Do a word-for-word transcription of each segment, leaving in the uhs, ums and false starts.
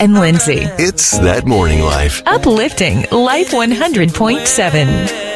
and Lindsay. It's That Morning Life. Uplifting Life one hundred point seven.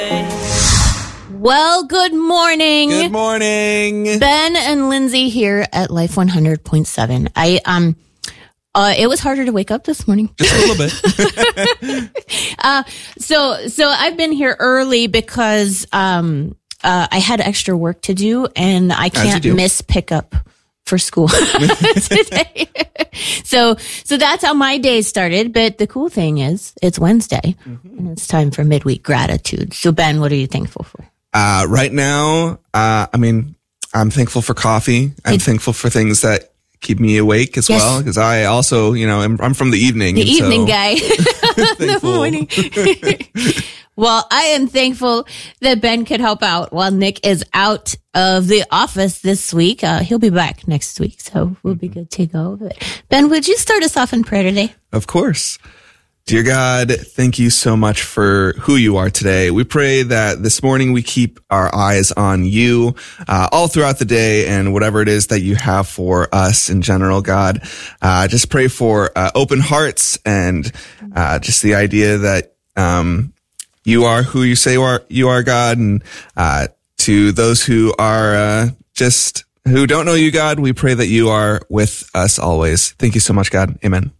Well, good morning. Good morning. Ben and Lindsay here at Life one hundred point seven. I, um, uh, it was harder to wake up this morning. Just a little bit. uh, so, so I've been here early because, um, uh, I had extra work to do and I can't miss pickup for school today. so, so that's how my day started. But the cool thing is it's Wednesday mm-hmm. and it's time for midweek gratitude. So Ben, what are you thankful for? Uh, right now, uh, I mean, I'm thankful for coffee. I'm it, thankful for things that keep me awake as yes. well. Cause I also, you know, I'm, I'm from the evening. The evening so guy. The morning. Well, I am thankful that Ben could help out while Nick is out of the office this week. Uh, he'll be back next week, so we'll be good to go. But Ben, would you start us off in prayer today? Of course. Dear God, thank you so much for who you are today. We pray that this morning we keep our eyes on you uh, all throughout the day and whatever it is that you have for us in general, God. Uh, just pray for uh, open hearts and uh, just the idea that um you are who you say you are, you are, God. And uh to those who are uh just who don't know you, God, we pray that you are with us always. Thank you so much, God. Amen.